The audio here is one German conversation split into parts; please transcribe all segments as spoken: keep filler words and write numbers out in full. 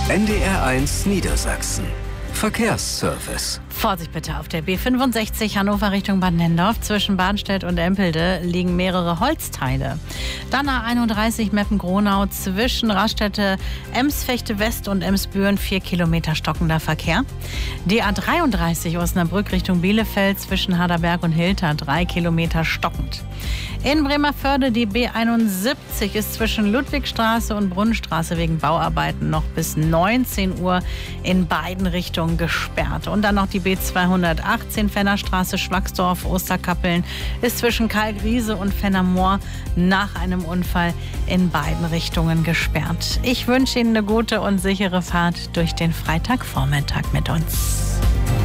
N D R eins Niedersachsen. Verkehrsservice. Vorsicht bitte auf der B fünfundsechzig Hannover Richtung Bad Nendorf. Zwischen Barnstedt und Empelde liegen mehrere Holzteile. Dann A einunddreißig Meppen-Gronau zwischen Raststätte Emsfechte West und Emsbüren vier Kilometer stockender Verkehr. Die A dreiunddreißig Osnabrück Richtung Bielefeld zwischen Harderberg und Hilter drei Kilometer stockend. In Bremervörde die B einundsiebzig ist zwischen Ludwigstraße und Brunnenstraße wegen Bauarbeiten noch bis neunzehn Uhr in beiden Richtungen gesperrt. Und dann noch die B zweihundertachtzehn Fennerstraße Schwacksdorf Osterkappeln ist zwischen Kalkriese und Fennermoor nach einem Unfall in beiden Richtungen gesperrt. Ich wünsche Ihnen eine gute und sichere Fahrt durch den Freitagvormittag mit uns.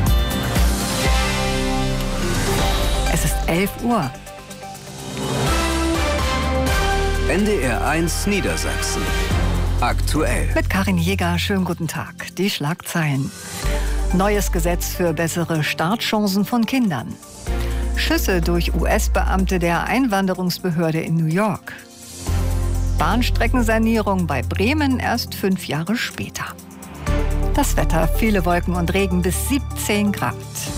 Es ist elf Uhr. N D R eins Niedersachsen. Aktuell. Mit Karin Jäger, schönen guten Tag. Die Schlagzeilen. Neues Gesetz für bessere Startchancen von Kindern. Schüsse durch U S-Beamte der Einwanderungsbehörde in New York. Bahnstreckensanierung bei Bremen erst fünf Jahre später. Das Wetter, viele Wolken und Regen bis siebzehn Grad.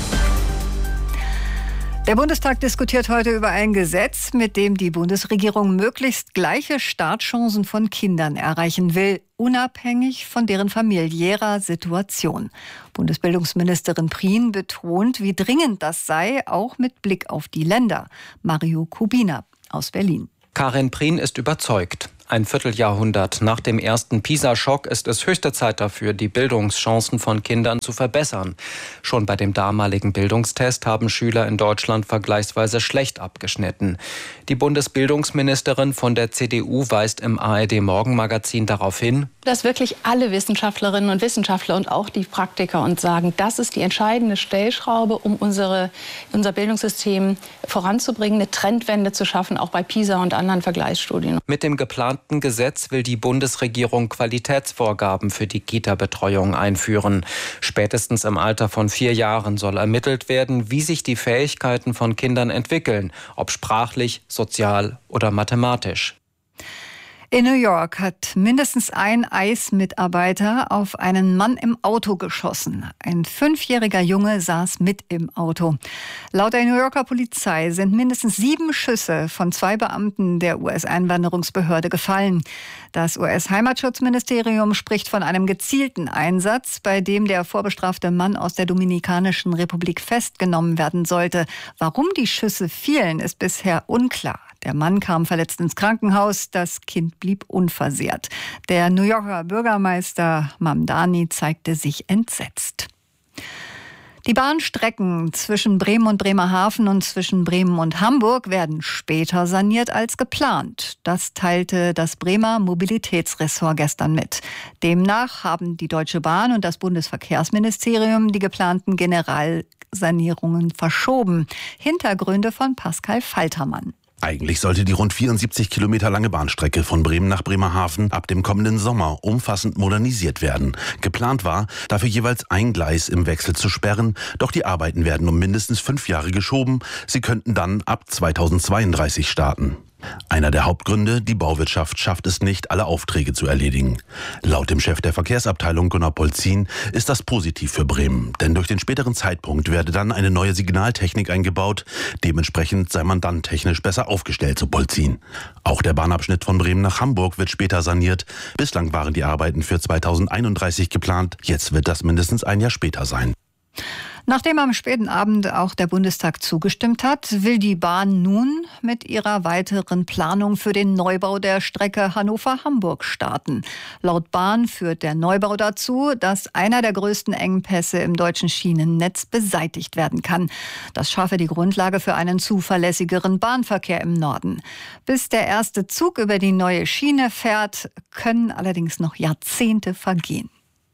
Der Bundestag diskutiert heute über ein Gesetz, mit dem die Bundesregierung möglichst gleiche Startchancen von Kindern erreichen will, unabhängig von deren familiärer Situation. Bundesbildungsministerin Prien betont, wie dringend das sei, auch mit Blick auf die Länder. Mario Kubina aus Berlin. Karin Prien ist überzeugt. Ein Vierteljahrhundert nach dem ersten PISA-Schock ist es höchste Zeit dafür, die Bildungschancen von Kindern zu verbessern. Schon bei dem damaligen Bildungstest haben Schüler in Deutschland vergleichsweise schlecht abgeschnitten. Die Bundesbildungsministerin von der C D U weist im A R D-Morgenmagazin darauf hin, dass wirklich alle Wissenschaftlerinnen und Wissenschaftler und auch die Praktiker uns sagen, das ist die entscheidende Stellschraube, um unsere, unser Bildungssystem voranzubringen, eine Trendwende zu schaffen, auch bei PISA und anderen Vergleichsstudien. Mit dem geplanten Gesetz will die Bundesregierung Qualitätsvorgaben für die Kita-Betreuung einführen. Spätestens im Alter von vier Jahren soll ermittelt werden, wie sich die Fähigkeiten von Kindern entwickeln, ob sprachlich, sozial oder mathematisch. In New York hat mindestens ein ICE-Mitarbeiter auf einen Mann im Auto geschossen. Ein fünfjähriger Junge saß mit im Auto. Laut der New Yorker Polizei sind mindestens sieben Schüsse von zwei Beamten der U S-Einwanderungsbehörde gefallen. Das U S-Heimatschutzministerium spricht von einem gezielten Einsatz, bei dem der vorbestrafte Mann aus der Dominikanischen Republik festgenommen werden sollte. Warum die Schüsse fielen, ist bisher unklar. Der Mann kam verletzt ins Krankenhaus, das Kind blieb unversehrt. Der New Yorker Bürgermeister Mamdani zeigte sich entsetzt. Die Bahnstrecken zwischen Bremen und Bremerhaven und zwischen Bremen und Hamburg werden später saniert als geplant. Das teilte das Bremer Mobilitätsressort gestern mit. Demnach haben die Deutsche Bahn und das Bundesverkehrsministerium die geplanten Generalsanierungen verschoben. Hintergründe von Pascal Faltermann. Eigentlich sollte die rund vierundsiebzig Kilometer lange Bahnstrecke von Bremen nach Bremerhaven ab dem kommenden Sommer umfassend modernisiert werden. Geplant war, dafür jeweils ein Gleis im Wechsel zu sperren, doch die Arbeiten werden um mindestens fünf Jahre geschoben. Sie könnten dann ab zweitausendzweiunddreißig starten. Einer der Hauptgründe, die Bauwirtschaft schafft es nicht, alle Aufträge zu erledigen. Laut dem Chef der Verkehrsabteilung Gunnar Polzin ist das positiv für Bremen, denn durch den späteren Zeitpunkt werde dann eine neue Signaltechnik eingebaut. Dementsprechend sei man dann technisch besser aufgestellt, so Polzin. Auch der Bahnabschnitt von Bremen nach Hamburg wird später saniert. Bislang waren die Arbeiten für zweitausendeinunddreißig geplant, jetzt wird das mindestens ein Jahr später sein. Nachdem am späten Abend auch der Bundestag zugestimmt hat, will die Bahn nun mit ihrer weiteren Planung für den Neubau der Strecke Hannover-Hamburg starten. Laut Bahn führt der Neubau dazu, dass einer der größten Engpässe im deutschen Schienennetz beseitigt werden kann. Das schaffe die Grundlage für einen zuverlässigeren Bahnverkehr im Norden. Bis der erste Zug über die neue Schiene fährt, können allerdings noch Jahrzehnte vergehen.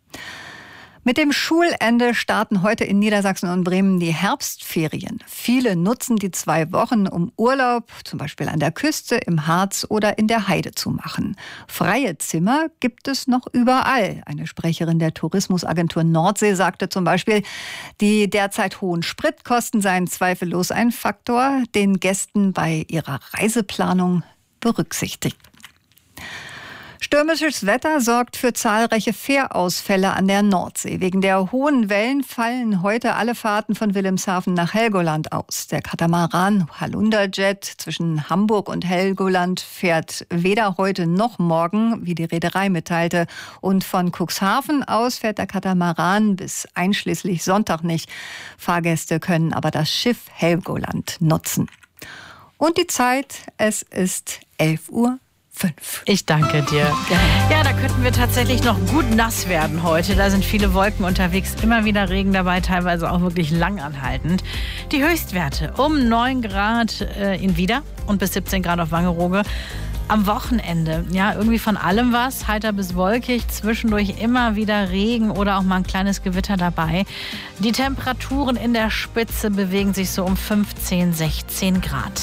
Mit dem Schulende starten heute in Niedersachsen und Bremen die Herbstferien. Viele nutzen die zwei Wochen, um Urlaub, zum Beispiel an der Küste, im Harz oder in der Heide zu machen. Freie Zimmer gibt es noch überall. Eine Sprecherin der Tourismusagentur Nordsee sagte zum Beispiel, die derzeit hohen Spritkosten seien zweifellos ein Faktor, den Gästen bei ihrer Reiseplanung berücksichtigt. Stürmisches Wetter sorgt für zahlreiche Fährausfälle an der Nordsee. Wegen der hohen Wellen fallen heute alle Fahrten von Wilhelmshaven nach Helgoland aus. Der Katamaran Halunderjet zwischen Hamburg und Helgoland fährt weder heute noch morgen, wie die Reederei mitteilte. Und von Cuxhaven aus fährt der Katamaran bis einschließlich Sonntag nicht. Fahrgäste können aber das Schiff Helgoland nutzen. Und die Zeit, es ist elf Uhr fünf. Ich danke dir. Ja, da könnten wir tatsächlich noch gut nass werden heute. Da sind viele Wolken unterwegs, immer wieder Regen dabei, teilweise auch wirklich langanhaltend. Die Höchstwerte um neun Grad äh, in Wieder und bis siebzehn Grad auf Wangerooge. Am Wochenende, ja, irgendwie von allem was, heiter bis wolkig, zwischendurch immer wieder Regen oder auch mal ein kleines Gewitter dabei. Die Temperaturen in der Spitze bewegen sich so um fünfzehn, sechzehn Grad.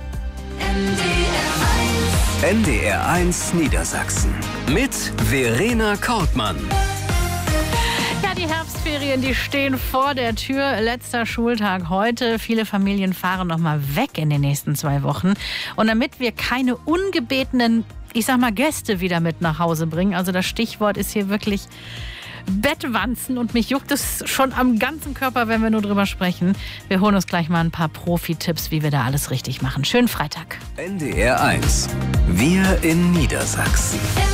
N D R eins Niedersachsen mit Verena Kortmann. Ja, die Herbstferien, die stehen vor der Tür. Letzter Schultag heute. Viele Familien fahren noch mal weg in den nächsten zwei Wochen. Und damit wir keine ungebetenen, ich sag mal, Gäste wieder mit nach Hause bringen, also das Stichwort ist hier wirklich Bettwanzen und mich juckt es schon am ganzen Körper, wenn wir nur drüber sprechen. Wir holen uns gleich mal ein paar Profi-Tipps, wie wir da alles richtig machen. Schönen Freitag. N D R eins. Wir in Niedersachsen.